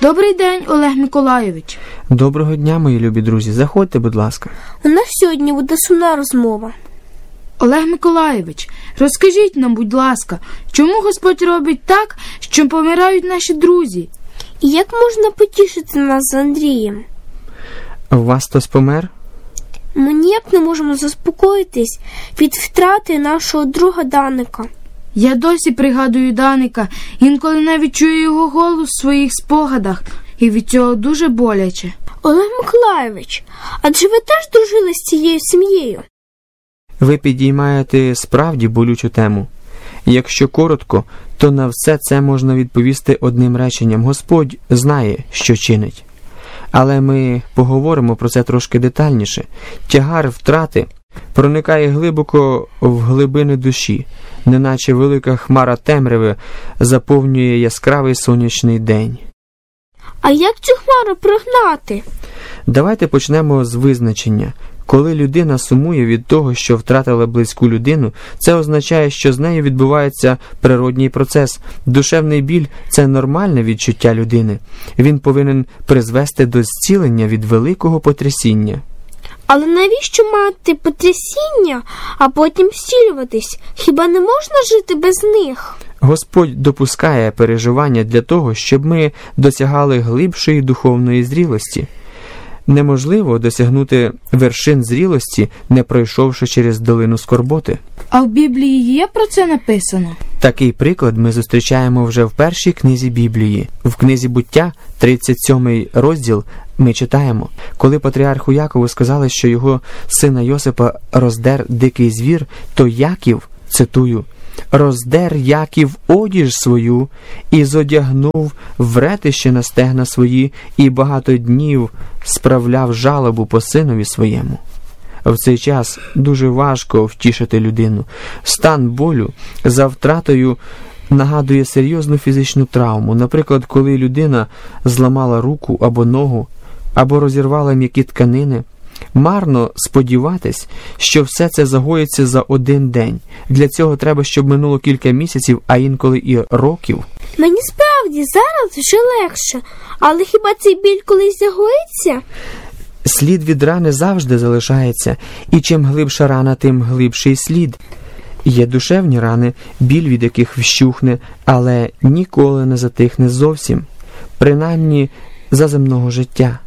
Добрий день, Олег Миколайович. Доброго дня, мої любі друзі. Заходьте, будь ласка. У нас сьогодні буде сумна розмова. Олег Миколайович, розкажіть нам, будь ласка, чому Господь робить так, що помирають наші друзі? І як можна потішити нас з Андрієм? У вас хтось помер? Ми ніяк не можемо заспокоїтись від втрати нашого друга Даника. Я досі пригадую Даника, інколи навіть чую його голос в своїх спогадах, і від цього дуже боляче. Олег Миколайович, адже ви теж дружили з цією сім'єю? Ви підіймаєте справді болючу тему. Якщо коротко, то на все це можна відповісти одним реченням. Господь знає, що чинить. Але ми поговоримо про це трошки детальніше. Тягар втрати проникає глибоко в глибини душі, неначе велика хмара темряви заповнює яскравий сонячний день. А як цю хмару прогнати? Давайте почнемо з визначення. Коли людина сумує від того, що втратила близьку людину, це означає, що з нею відбувається природній процес. Душевний біль – це нормальне відчуття людини. Він повинен призвести до зцілення від великого потрясіння. Але навіщо мати потрясіння, а потім зцілюватись? Хіба не можна жити без них? Господь допускає переживання для того, щоб ми досягали глибшої духовної зрілості. Неможливо досягнути вершин зрілості, не пройшовши через долину скорботи. А в Біблії є про це написано? Такий приклад ми зустрічаємо вже в першій книзі Біблії. В книзі Буття, 37 розділ, ми читаємо: коли патріарху Якову сказали, що його сина Йосипа роздер дикий звір, то Яків, цитую, «роздер Яків одіж свою і зодягнув вретище на стегна свої і багато днів справляв жалобу по синові своєму». В цей час дуже важко втішити людину. Стан болю за втратою нагадує серйозну фізичну травму. Наприклад, коли людина зламала руку або ногу, або розірвала м'які тканини. Марно сподіватись, що все це загоїться за один день. Для цього треба, щоб минуло кілька місяців, а інколи і років. Мені справді зараз вже легше, але хіба цей біль колись загоїться? Слід від рани завжди залишається, і чим глибша рана, тим глибший слід. Є душевні рани, біль від яких вщухне, але ніколи не затихне зовсім, принаймні за земного життя.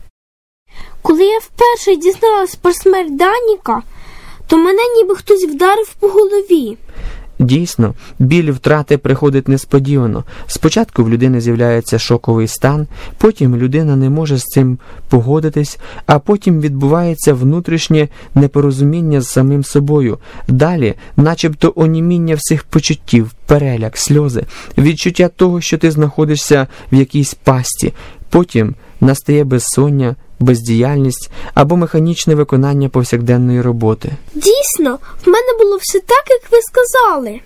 Коли я вперше дізналась про смерть Даніка, то мене ніби хтось вдарив по голові. Дійсно, біль втрати приходить несподівано. Спочатку в людини з'являється шоковий стан, потім людина не може з цим погодитись, а потім відбувається внутрішнє непорозуміння з самим собою. Далі, начебто оніміння всіх почуттів, переляк, сльози, відчуття того, що ти знаходишся в якійсь пастці. Потім настає безсоння, бездіяльність або механічне виконання повсякденної роботи. Дійсно, в мене було все так, як ви сказали.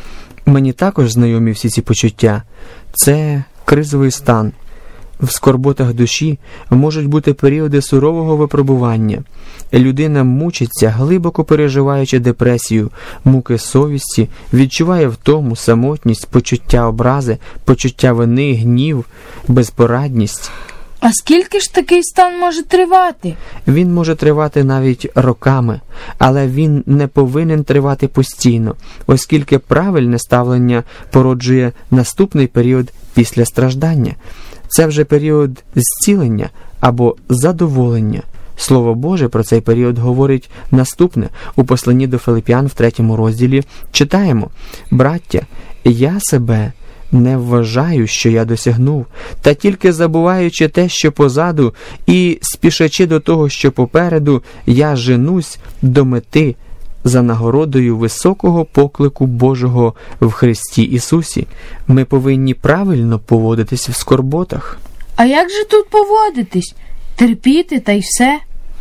Мені також знайомі всі ці почуття. Це кризовий стан. В скорботах душі можуть бути періоди сурового випробування. Людина мучиться, глибоко переживаючи депресію, муки совісті, відчуває втому, самотність, почуття образи, почуття вини, гнів, безпорадність. А скільки ж такий стан може тривати? Він може тривати навіть роками, але він не повинен тривати постійно, оскільки правильне ставлення породжує наступний період після страждання. Це вже період зцілення або задоволення. Слово Боже про цей період говорить наступне. У посланні до Филип'ян в 3 розділі читаємо: «Браття, я себе не вважаю, що я досягнув, та тільки забуваючи те, що позаду, і спішачи до того, що попереду, я женусь до мети за нагородою високого поклику Божого в Христі Ісусі». Ми повинні правильно поводитись в скорботах. А як же тут поводитись? Терпіти та й все?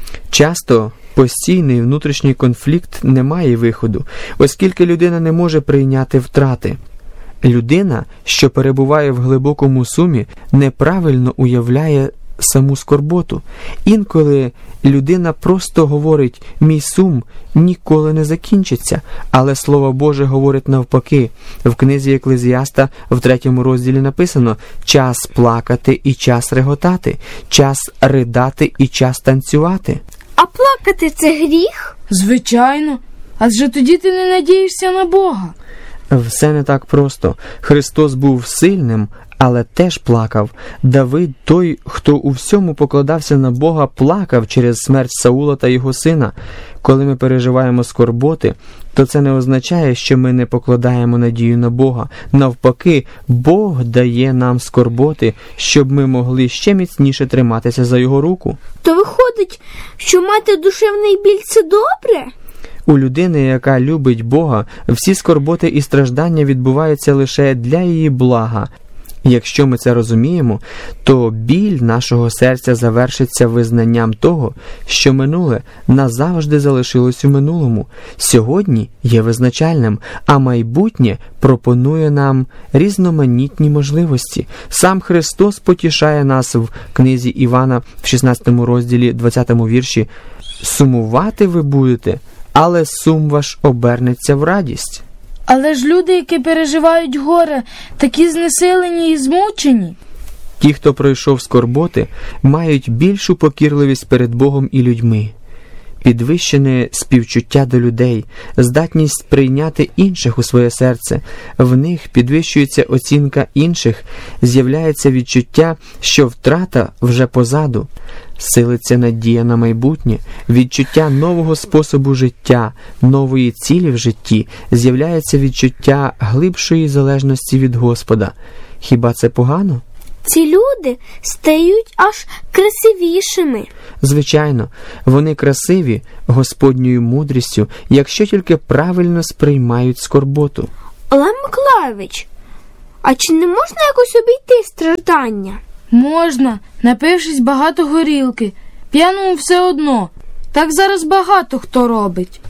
Часто постійний внутрішній конфлікт не має виходу, оскільки людина не може прийняти втрати. Людина, що перебуває в глибокому сумі, неправильно уявляє саму скорботу. Інколи людина просто говорить «мій сум ніколи не закінчиться», але Слово Боже говорить навпаки. В книзі Еклезіаста в 3 розділі написано «час плакати і час реготати, час ридати і час танцювати». А плакати – це гріх? Звичайно. Адже тоді ти не надієшся на Бога. Все не так просто. Христос був сильним, але теж плакав. Давид, той, хто у всьому покладався на Бога, плакав через смерть Саула та його сина. Коли ми переживаємо скорботи, то це не означає, що ми не покладаємо надію на Бога. Навпаки, Бог дає нам скорботи, щоб ми могли ще міцніше триматися за Його руку. То виходить, що мати душевний біль – це добре? У людини, яка любить Бога, всі скорботи і страждання відбуваються лише для її блага. Якщо ми це розуміємо, то біль нашого серця завершиться визнанням того, що минуле назавжди залишилось у минулому, сьогодні є визначальним, а майбутнє пропонує нам різноманітні можливості. Сам Христос потішає нас в книзі Івана в 16 розділі 20 вірші «Сумувати ви будете, але сум ваш обернеться в радість». Але ж люди, які переживають горе, такі знесилені і змучені. Ті, хто пройшов скорботи, мають більшу покірливість перед Богом і людьми. Підвищене співчуття до людей, здатність прийняти інших у своє серце. В них підвищується оцінка інших, з'являється відчуття, що втрата вже позаду. Силиться надія на майбутнє, відчуття нового способу життя, нової цілі в житті, з'являється відчуття глибшої залежності від Господа. Хіба це погано? Ці люди стають аж красивішими. Звичайно, вони красиві Господньою мудрістю, якщо тільки правильно сприймають скорботу. Олег Миколайович, а чи не можна якось обійти страждання? Можна, напившись багато горілки. П'яному все одно. Так зараз багато хто робить.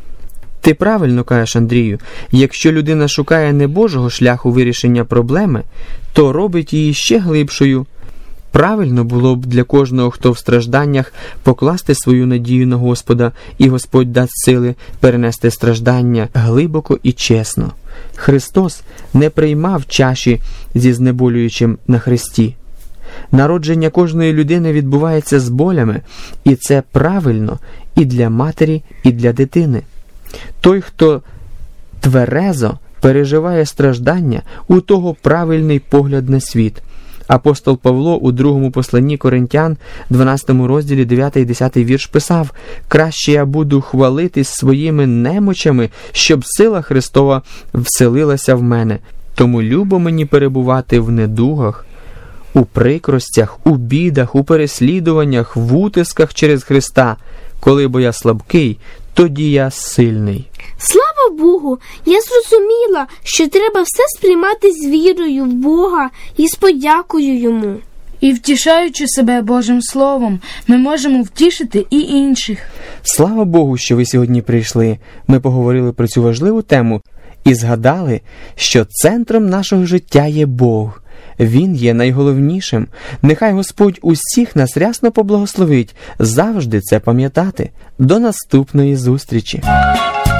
Ти правильно кажеш, Андрію. Якщо людина шукає не Божого шляху вирішення проблеми, то робить її ще глибшою. Правильно було б для кожного, хто в стражданнях, покласти свою надію на Господа, і Господь дасть сили перенести страждання глибоко і чесно. Христос не приймав чаші зі знеболюючим на хресті. Народження кожної людини відбувається з болями, і це правильно і для матері, і для дитини. Той, хто тверезо переживає страждання, у того правильний погляд на світ. Апостол Павло у 2 посланні Коринтян, 12 розділі 9 і 10 вірш писав: «Краще я буду хвалитись своїми немочами, щоб сила Христова вселилася в мене. Тому любо мені перебувати в недугах, у прикростях, у бідах, у переслідуваннях, в утисках через Христа. Коли бо я слабкий, тоді я сильний». Слава Богу, я зрозуміла, що треба все сприймати з вірою в Бога і з подякою Йому. І втішаючи себе Божим Словом, ми можемо втішити і інших. Слава Богу, що ви сьогодні прийшли. Ми поговорили про цю важливу тему і згадали, що центром нашого життя є Бог. Він є найголовнішим. Нехай Господь усіх нас рясно поблагословить. Завжди це пам'ятати. До наступної зустрічі.